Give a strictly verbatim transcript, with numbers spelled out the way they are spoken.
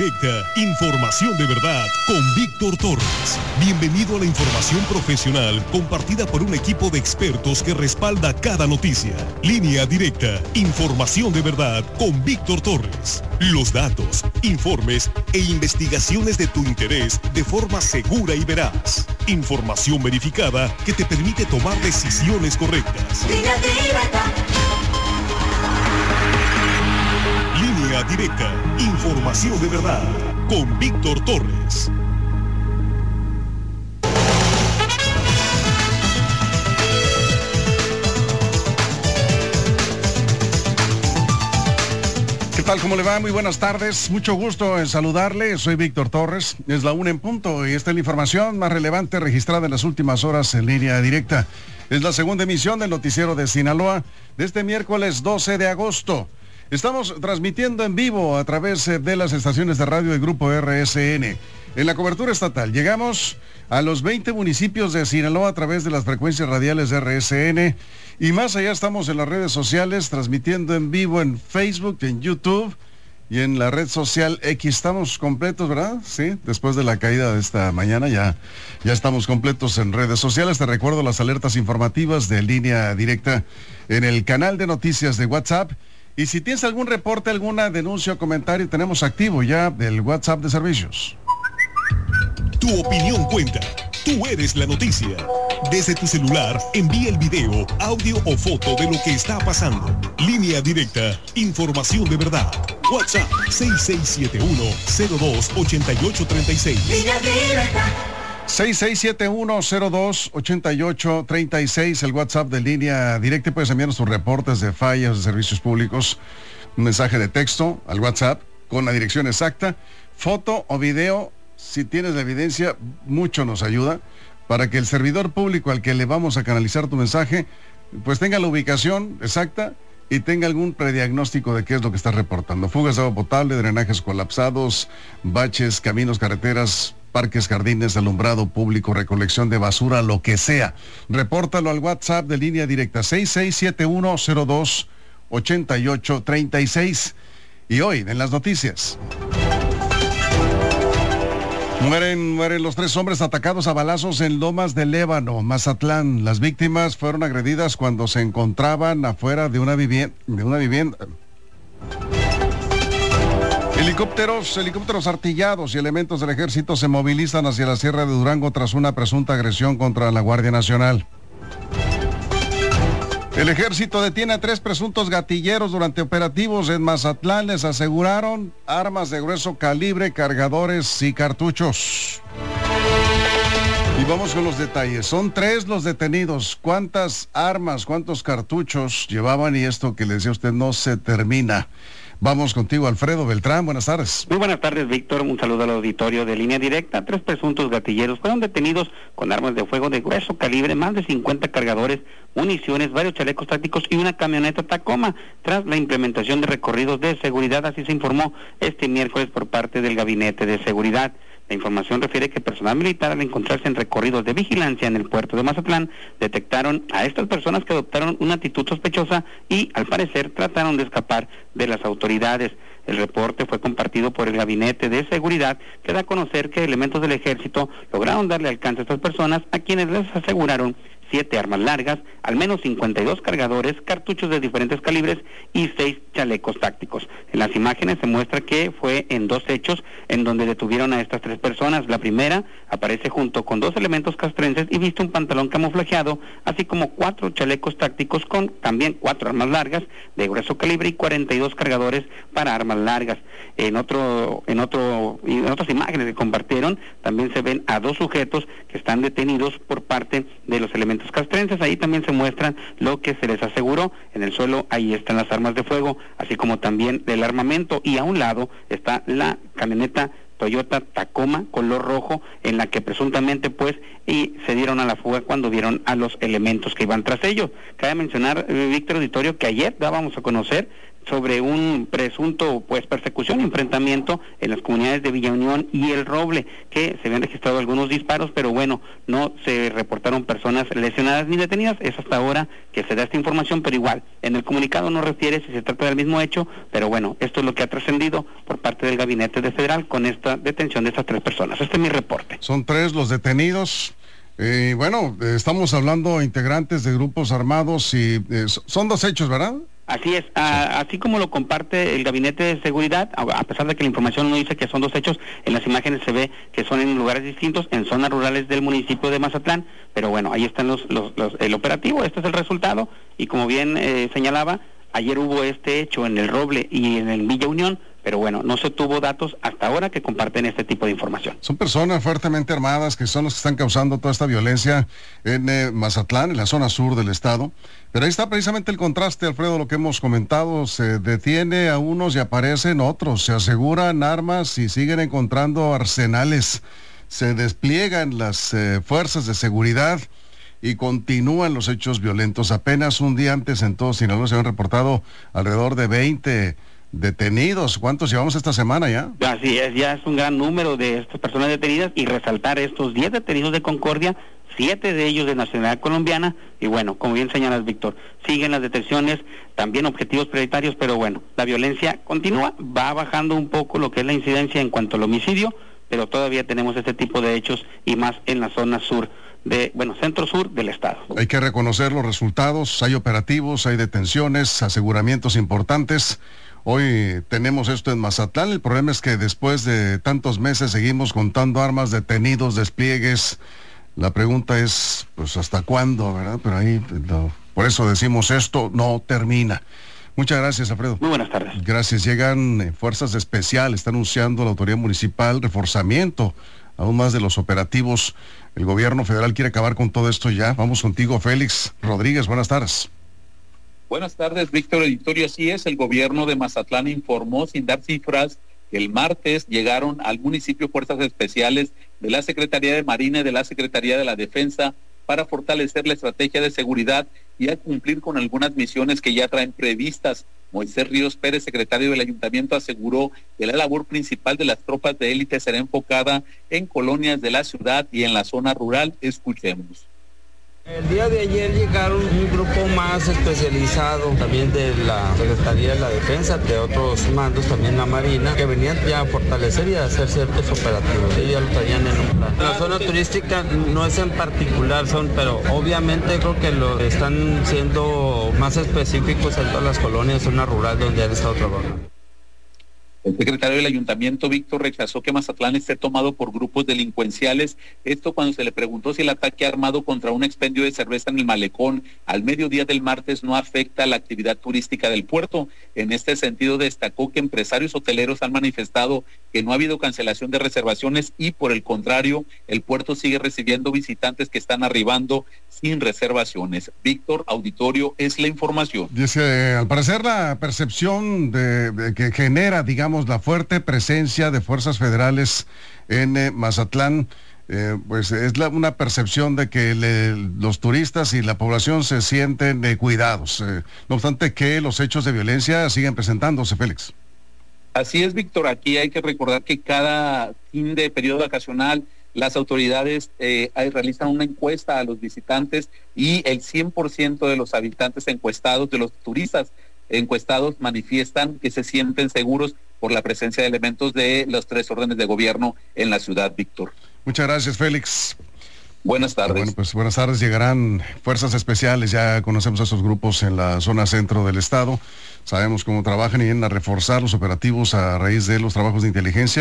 Directa, información de verdad con Víctor Torres. Bienvenido a la información profesional compartida por un equipo de expertos que respalda cada noticia. Línea Directa, información de verdad con Víctor Torres. Los datos, informes e investigaciones de tu interés de forma segura y veraz. Información verificada que te permite tomar decisiones correctas. Línea Directa. Línea Directa, información de verdad, con Víctor Torres. ¿Qué tal? ¿Cómo le va? Muy buenas tardes. Mucho gusto en saludarle. Soy Víctor Torres. Es la una en punto y esta es la información más relevante registrada en las últimas horas en Línea Directa. Es la segunda emisión del noticiero de Sinaloa de este miércoles doce de agosto. Estamos transmitiendo en vivo a través de las estaciones de radio del Grupo R S N. En la cobertura estatal llegamos a los veinte municipios de Sinaloa a través de las frecuencias radiales de R S N. Y más allá estamos en las redes sociales transmitiendo en vivo en Facebook, en YouTube y en la red social X. Estamos completos, ¿verdad? Sí, después de la caída de esta mañana ya, ya estamos completos en redes sociales. Te recuerdo las alertas informativas de Línea Directa en el canal de noticias de WhatsApp. Y si tienes algún reporte, alguna denuncia o comentario, tenemos activo ya el WhatsApp de servicios. Tu opinión cuenta. Tú eres la noticia. Desde tu celular, envía el video, audio o foto de lo que está pasando. Línea Directa, información de verdad. WhatsApp seis seis siete uno, cero dos, ocho ocho tres seis. Línea Directa. seis seis siete uno, cero dos, ocho ocho tres seis, el WhatsApp de Línea Directa. Puedes enviarnos tus reportes de fallas de servicios públicos, un mensaje de texto al WhatsApp con la dirección exacta, foto o video. Si tienes la evidencia, mucho nos ayuda para que el servidor público al que le vamos a canalizar tu mensaje, pues tenga la ubicación exacta y tenga algún prediagnóstico de qué es lo que estás reportando. Fugas de agua potable, drenajes colapsados, baches, caminos, carreteras, parques, jardines, alumbrado público, recolección de basura, lo que sea. Repórtalo al WhatsApp de Línea Directa seis seis siete uno, cero dos, ocho ocho tres seis. Y hoy, en las noticias. Mueren, mueren los tres hombres atacados a balazos en Lomas de Lébano, Mazatlán. Las víctimas fueron agredidas cuando se encontraban afuera de una vivienda. De una vivienda. Helicópteros, helicópteros artillados y elementos del ejército se movilizan hacia la Sierra de Durango tras una presunta agresión contra la Guardia Nacional. El ejército detiene a tres presuntos gatilleros durante operativos en Mazatlán. Les aseguraron armas de grueso calibre, cargadores y cartuchos. Y vamos con los detalles. Son tres los detenidos. ¿Cuántas armas, cuántos cartuchos llevaban? Y esto que le decía a usted no se termina. Vamos contigo, Alfredo Beltrán. Buenas tardes. Muy buenas tardes, Víctor. Un saludo al auditorio de Línea Directa. Tres presuntos gatilleros fueron detenidos con armas de fuego de grueso calibre, más de cincuenta cargadores, municiones, varios chalecos tácticos y una camioneta Tacoma, tras la implementación de recorridos de seguridad. Así se informó este miércoles por parte del Gabinete de Seguridad. La información refiere que personal militar, al encontrarse en recorridos de vigilancia en el puerto de Mazatlán, detectaron a estas personas que adoptaron una actitud sospechosa y, al parecer, trataron de escapar de las autoridades. El reporte fue compartido por el Gabinete de Seguridad, que da a conocer que elementos del ejército lograron darle alcance a estas personas, a quienes les aseguraron siete armas largas, al menos cincuenta y dos cargadores, cartuchos de diferentes calibres y seis chalecos tácticos. En las imágenes se muestra que fue en dos hechos en donde detuvieron a estas tres personas. La primera aparece junto con dos elementos castrenses y viste un pantalón camuflajeado, así como cuatro chalecos tácticos con también cuatro armas largas de grueso calibre y cuarenta y dos cargadores para armas largas. En otro, en otro, en otras imágenes que compartieron, también se ven a dos sujetos que están detenidos por parte de los elementos castrenses. Ahí también se muestra lo que se les aseguró. En el suelo ahí están las armas de fuego, así como también del armamento, y a un lado está la camioneta Toyota Tacoma color rojo, en la que presuntamente pues y se dieron a la fuga cuando vieron a los elementos que iban tras ellos. Cabe mencionar, eh, Víctor Auditorio, que ayer dábamos a conocer sobre un presunto pues persecución y enfrentamiento en las comunidades de Villa Unión y El Roble, que se habían registrado algunos disparos, pero bueno, no se reportaron personas lesionadas ni detenidas. Es hasta ahora que se da esta información, pero igual, en el comunicado no refiere si se trata del mismo hecho, pero bueno, esto es lo que ha trascendido por parte del gabinete de federal con esta detención de estas tres personas. Este es mi reporte. Son tres los detenidos. Eh, bueno, eh, estamos hablando de integrantes de grupos armados y eh, son dos hechos, ¿verdad? Así es, a, así como lo comparte el Gabinete de Seguridad, a, a pesar de que la información no dice que son dos hechos, en las imágenes se ve que son en lugares distintos, en zonas rurales del municipio de Mazatlán, pero bueno, ahí están los, los, los el operativo, este es el resultado, y como bien eh, señalaba, ayer hubo este hecho en El Roble y en el Villa Unión, pero bueno, no se tuvo datos hasta ahora que comparten este tipo de información. Son personas fuertemente armadas que son los que están causando toda esta violencia en eh, Mazatlán, en la zona sur del estado. Pero ahí está precisamente el contraste, Alfredo, lo que hemos comentado. Se detiene a unos y aparecen otros. Se aseguran armas y siguen encontrando arsenales. Se despliegan las eh, fuerzas de seguridad y continúan los hechos violentos. Apenas un día antes en todo Sinaloa se han reportado alrededor de veinte detenidos. ¿Cuántos llevamos esta semana ya? Así es, ya es un gran número de estas personas detenidas, y resaltar estos diez detenidos de Concordia, siete de ellos de nacionalidad colombiana, y bueno, como bien señalas, Víctor, siguen las detenciones, también objetivos prioritarios, pero bueno, la violencia continúa, va bajando un poco lo que es la incidencia en cuanto al homicidio, pero todavía tenemos este tipo de hechos, y más en la zona sur de, bueno, centro-sur del estado. Hay que reconocer los resultados, hay operativos, hay detenciones, aseguramientos importantes. Hoy tenemos esto en Mazatlán. El problema es que después de tantos meses seguimos contando armas, detenidos, despliegues. La pregunta es, pues, ¿hasta cuándo, verdad? Pero ahí, no, por eso decimos, esto no termina. Muchas gracias, Alfredo. Muy buenas tardes. Gracias. Llegan eh, fuerzas especiales, está anunciando la autoridad municipal reforzamiento aún más de los operativos. El gobierno federal quiere acabar con todo esto ya. Vamos contigo, Félix Rodríguez. Buenas tardes. Buenas tardes, Víctor Editorio. Así es, el gobierno de Mazatlán informó sin dar cifras que el martes llegaron al municipio fuerzas especiales de la Secretaría de Marina y de la Secretaría de la Defensa para fortalecer la estrategia de seguridad y a cumplir con algunas misiones que ya traen previstas. Moisés Ríos Pérez, secretario del Ayuntamiento, aseguró que la labor principal de las tropas de élite será enfocada en colonias de la ciudad y en la zona rural. Escuchemos. El día de ayer llegaron un grupo más especializado también de la Secretaría de la Defensa, de otros mandos, también la Marina, que venían ya a fortalecer y a hacer ciertos operativos. Ellos ya lo traían en un plan. La zona turística no es en particular, son, pero obviamente creo que lo están siendo más específicos en todas las colonias, zona rural donde han estado trabajando. El secretario del Ayuntamiento, Víctor, rechazó que Mazatlán esté tomado por grupos delincuenciales. Esto cuando se le preguntó si el ataque armado contra un expendio de cerveza en el malecón al mediodía del martes no afecta la actividad turística del puerto. En este sentido, destacó que empresarios hoteleros han manifestado que no ha habido cancelación de reservaciones y, por el contrario, el puerto sigue recibiendo visitantes que están arribando sin reservaciones. Víctor, auditorio, es la información. Dice, al parecer la percepción de, de que genera, digamos, la fuerte presencia de fuerzas federales en eh, Mazatlán, eh, pues es la, una percepción de que le, los turistas y la población se sienten eh, cuidados. Eh, no obstante que los hechos de violencia siguen presentándose, Félix. Así es, Víctor. Aquí hay que recordar que cada fin de periodo vacacional las autoridades eh, realizan una encuesta a los visitantes y el cien por ciento de los habitantes encuestados, de los turistas encuestados, manifiestan que se sienten seguros por la presencia de elementos de los tres órdenes de gobierno en la ciudad, Víctor. Muchas gracias, Félix. Buenas tardes. Bueno, pues buenas tardes. Llegarán fuerzas especiales, ya conocemos a esos grupos en la zona centro del estado, sabemos cómo trabajan y vienen a reforzar los operativos a raíz de los trabajos de inteligencia.